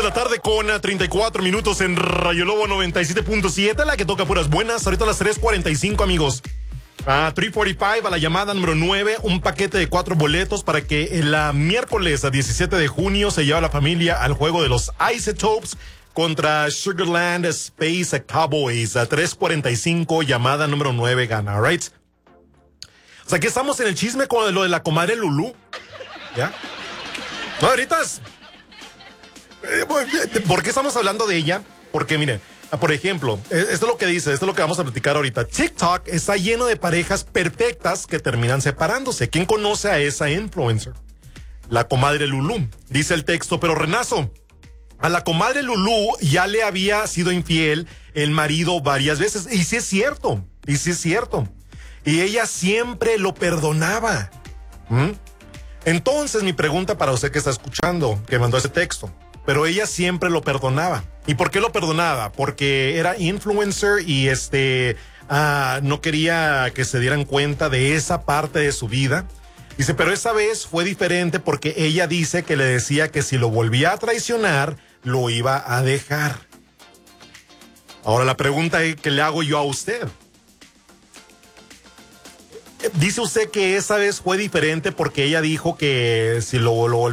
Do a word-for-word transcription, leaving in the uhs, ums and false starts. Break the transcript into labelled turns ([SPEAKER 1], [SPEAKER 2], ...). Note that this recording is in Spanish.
[SPEAKER 1] la tarde con treinta y cuatro minutos en Rayo Lobo noventa y siete punto siete, la que toca puras buenas. Ahorita a las tres cuarenta y cinco, amigos. A tres cuarenta y cinco, a la llamada número nueve, un paquete de cuatro boletos para que el uh, miércoles a diecisiete de junio se lleve a la familia al juego de los Isotopes contra Sugarland Space Cowboys. A tres cuarenta y cinco, llamada número nueve, gana, right? O sea, aquí estamos en el chisme con lo de la comadre Lulú. ¿Ya? No, ahorita es... ¿Por qué estamos hablando de ella? Porque, miren, por ejemplo, esto es lo que dice, esto es lo que vamos a platicar ahorita. TikTok está lleno de parejas perfectas que terminan separándose. ¿Quién conoce a esa influencer? La comadre Lulú. Dice el texto, pero Renazo, a la comadre Lulú ya le había sido infiel el marido varias veces. Y sí es cierto, y sí es cierto. Y ella siempre lo perdonaba. ¿Mm? Entonces, mi pregunta para usted que está escuchando, que mandó ese texto, pero ella siempre lo perdonaba. ¿Y por qué lo perdonaba? Porque era influencer y este uh, no quería que se dieran cuenta de esa parte de su vida. Dice, pero esa vez fue diferente porque ella dice que le decía que si lo volvía a traicionar, lo iba a dejar. Ahora la pregunta que le hago yo a usted. Dice usted que esa vez fue diferente porque ella dijo que si lo, lo